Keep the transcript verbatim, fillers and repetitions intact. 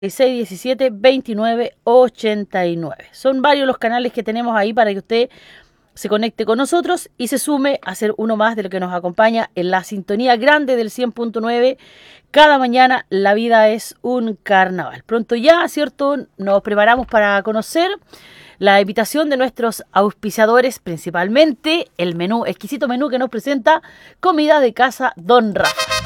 seis diecisiete veintinueve ochenta y nueve. Son varios los canales que tenemos ahí para que usted se conecte con nosotros y se sume a ser uno más de lo que nos acompaña en la sintonía grande del cien punto nueve. Cada mañana la vida es un carnaval. Pronto ya, ¿cierto? Nos preparamos para conocer la invitación de nuestros auspiciadores, principalmente el menú, exquisito menú que nos presenta Comida de Casa Don Rafa.